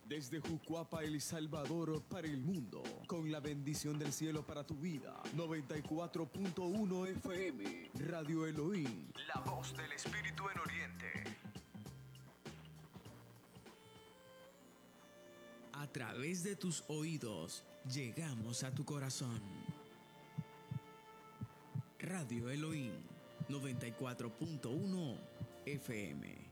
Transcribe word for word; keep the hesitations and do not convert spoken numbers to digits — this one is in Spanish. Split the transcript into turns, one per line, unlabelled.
Desde Jucuapa, El Salvador, para el mundo, con la bendición del cielo para tu vida. noventa y cuatro punto uno F M, Radio Elohim, la voz del Espíritu en Oriente.
A través de tus oídos, llegamos a tu corazón. Radio Elohim, noventa y cuatro punto uno F M.